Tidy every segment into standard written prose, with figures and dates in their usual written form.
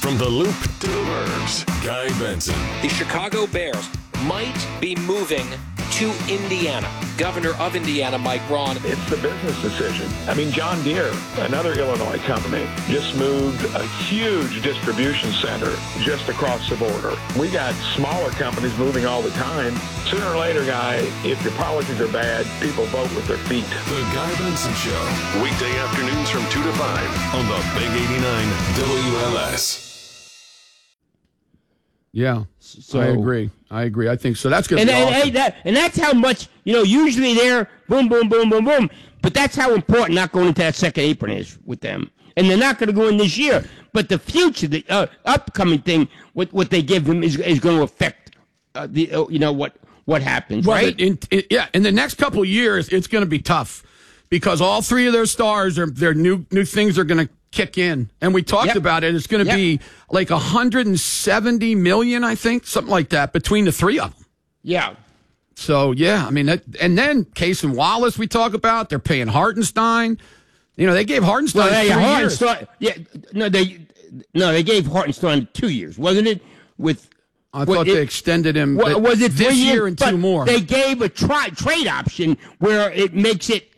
From the Loop to the Burbs, Guy Benson. The Chicago Bears might be moving to Indiana. Governor of Indiana, Mike Braun. It's the business decision. I mean, John Deere, another Illinois company, just moved a huge distribution center just across the border. We got smaller companies moving all the time. Sooner or later, Guy, if your policies are bad, people vote with their feet. The Guy Benson Show. Weekday afternoons from 2 to 5 on the Big 89 WLS. Yeah, so I agree. I think so. That's going to be awesome. And that's how much, usually they're boom, boom, boom, boom, boom. But that's how important not going into that second apron is with them. And they're not going to go in this year. But the future, the upcoming thing, what they give them is going to affect, what happens, right? In the next couple of years, it's going to be tough because all three of their stars, their new things are going to kick in. And we talked about it. It's going to be like $170 million, I think, something like that, between the three of them. Yeah. So, I mean, and then Case and Wallace we talk about. They're paying Hartenstein. They gave Hartenstein 3 years. They gave Hartenstein 2 years, wasn't it? I thought they extended him was it this year and 2 more. They gave a trade option where it makes it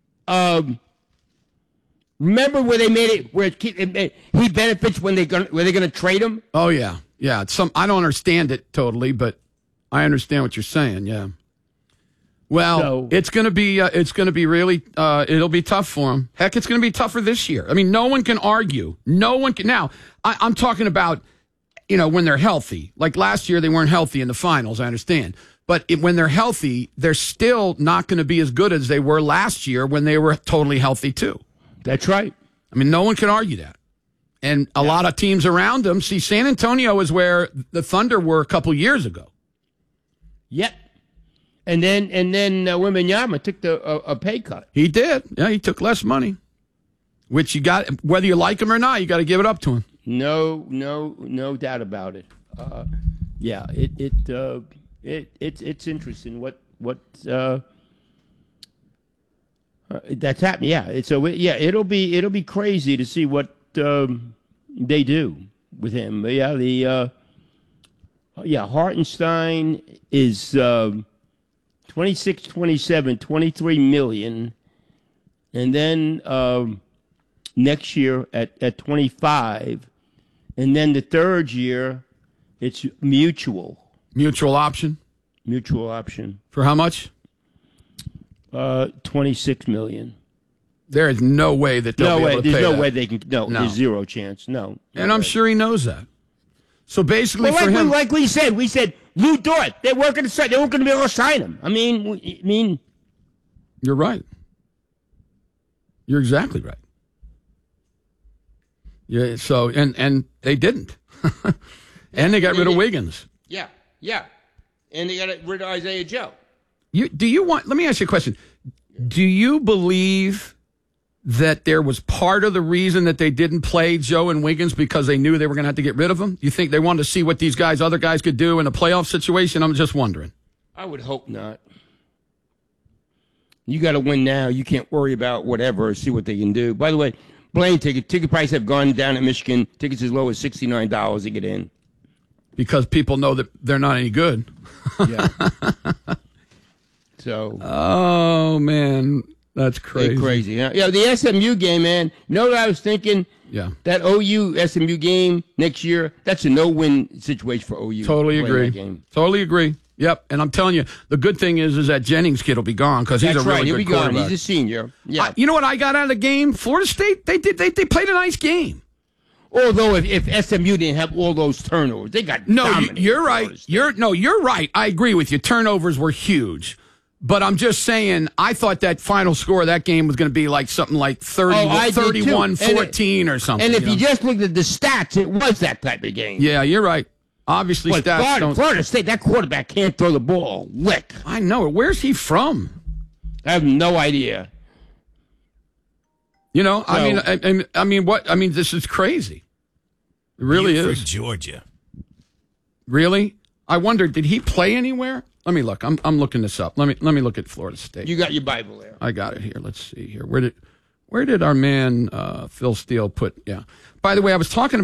remember where they made it where he benefits when they're going to trade him? Oh yeah. I don't understand it totally, but I understand what you're saying. Yeah. Well, it's going to be really it'll be tough for him. Heck, it's going to be tougher this year. I mean, no one can argue. No one can. Now, I'm talking about when they're healthy. Like last year, they weren't healthy in the finals. I understand. But when they're healthy, they're still not going to be as good as they were last year when they were totally healthy too. That's right. I mean, no one can argue that. And a lot of teams around them. See, San Antonio is where the Thunder were a couple years ago. Yep. And then Wembanyama took a pay cut. He did. Yeah, he took less money. Which you got, whether you like him or not, you got to give it up to him. No doubt about it. It's interesting what that's happening. Yeah. It'll be crazy to see what they do with him. Hartenstein is 26, 27, $23 million, and then next year at 25, and then the third year it's mutual option. For how much? $26 million. There is no way that they'll be able to pay There's no that. way they can. No, there's zero chance. No. And I'm sure he knows that. So basically, for him, like we said, Lou Dort. They weren't going to be able to sign him. I mean, you're right. You're exactly right. Yeah. So and they didn't, and they got rid of Wiggins. Yeah, and they got rid of Isaiah Joe. Let me ask you a question. Do you believe that there was part of the reason that they didn't play Joe and Wiggins because they knew they were going to have to get rid of them? You think they wanted to see what these other guys could do in a playoff situation? I'm just wondering. I would hope not. You got to win now. You can't worry about whatever or see what they can do. By the way, Blaine ticket prices have gone down at Michigan. Tickets as low as $69 to get in. Because people know that they're not any good. Yeah. So. Oh, man. That's crazy. They're crazy. Yeah, the SMU game, man. You know what I was thinking? Yeah. That OU-SMU game next year, that's a no-win situation for OU. Totally agree. Yep. And I'm telling you, the good thing is that Jennings kid will be gone because he's a really good quarterback. He'll be gone. He's a senior. Yeah. You know what I got out of the game? Florida State, they played a nice game. Although if SMU didn't have all those turnovers, they got dominated. You're right. You're right. I agree with you. Turnovers were huge. But I'm just saying, I thought that final score of that game was going to be like something like 31-14 or something. And if you just looked at the stats, it was that type of game. Yeah, you're right. Obviously, stats don't... Florida State, that quarterback can't throw the ball. Lick. I know. Where's he from? I have no idea. I mean, what? I mean, this is crazy. It really is. Georgia. Really? I wonder, did he play anywhere? Let me look. I'm looking this up. Let me look at Florida State. You got your Bible there. I got it here. Let's see here. Where did our man Phil Steele put? Yeah. By the way, I was talking